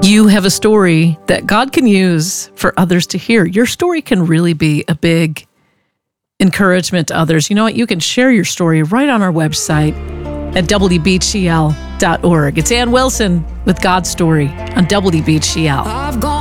You have a story that God can use for others to hear. Your story can really be a big encouragement to others. You know what? You can share your story right on our website at WBGL.org. It's Ann Wilson with God's Story on WBGL.